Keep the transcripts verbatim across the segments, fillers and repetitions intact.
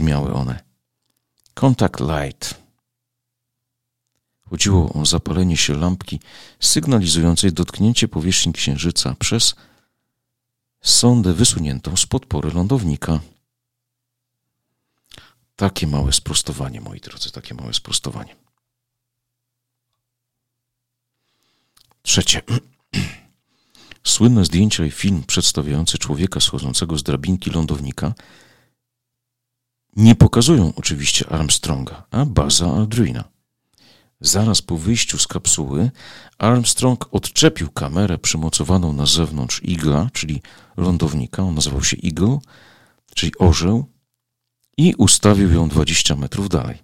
brzmiały one. Contact light. Chodziło o zapalenie się lampki sygnalizującej dotknięcie powierzchni Księżyca przez sondę wysuniętą z podpory lądownika. Takie małe sprostowanie, moi drodzy, takie małe sprostowanie. Trzecie. Słynne zdjęcia i film przedstawiający człowieka schodzącego z drabinki lądownika nie pokazują oczywiście Armstronga, a Buzza Aldrina. Zaraz po wyjściu z kapsuły Armstrong odczepił kamerę przymocowaną na zewnątrz Eagle'a, czyli lądownika, on nazywał się Eagle, czyli orzeł, i ustawił ją dwadzieścia metrów dalej.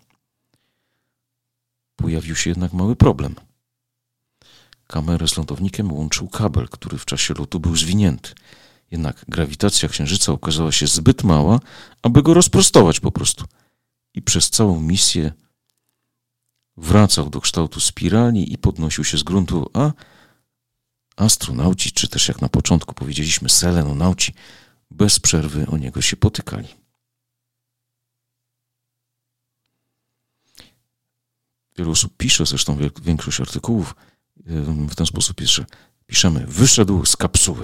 Pojawił się jednak mały problem. Kamerę z lądownikiem łączył kabel, który w czasie lotu był zwinięty. Jednak grawitacja Księżyca okazała się zbyt mała, aby go rozprostować po prostu. I przez całą misję wracał do kształtu spirali i podnosił się z gruntu, a astronauci, czy też jak na początku powiedzieliśmy selenonauci, bez przerwy o niego się potykali. Wielu osób pisze, zresztą większość artykułów w ten sposób pisze, piszemy, wyszedł z kapsuły.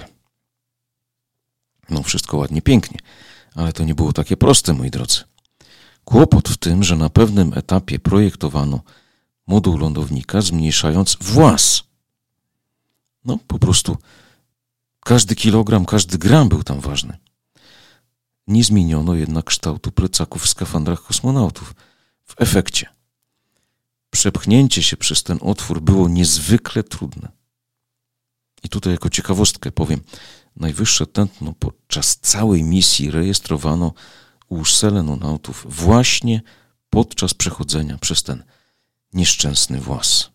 No wszystko ładnie, pięknie, ale to nie było takie proste, moi drodzy. Kłopot w tym, że na pewnym etapie projektowano moduł lądownika, zmniejszając włas. No po prostu każdy kilogram, każdy gram był tam ważny. Nie zmieniono jednak kształtu plecaków w skafandrach kosmonautów. W efekcie przepchnięcie się przez ten otwór było niezwykle trudne. I tutaj jako ciekawostkę powiem, najwyższe tętno podczas całej misji rejestrowano u selenonautów właśnie podczas przechodzenia przez ten nieszczęsny włas.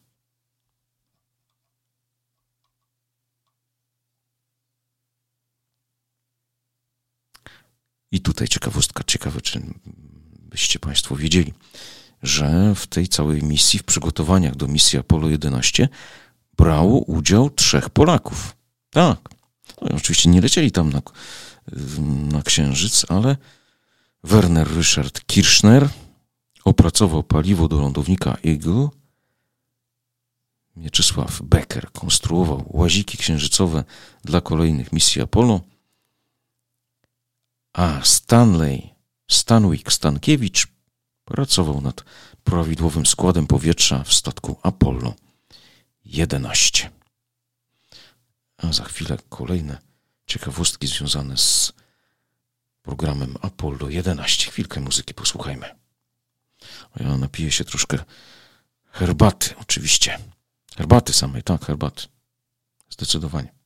I tutaj ciekawostka, ciekawe, czy byście Państwo wiedzieli, że w tej całej misji, w przygotowaniach do misji Apollo jedenaście brało udział trzech Polaków. Tak, no oczywiście nie lecieli tam na, na Księżyc, ale Werner Richard Kirchner opracował paliwo do lądownika Eagle, Mieczysław Becker konstruował łaziki księżycowe dla kolejnych misji Apollo, a Stanley Stanwyck Stankiewicz pracował nad prawidłowym składem powietrza w statku Apollo jedenaście. A za chwilę kolejne ciekawostki związane z programem Apollo jedenaście. Chwilkę muzyki posłuchajmy. Ja napiję się troszkę herbaty, oczywiście. Herbaty samej, tak, herbaty. Zdecydowanie.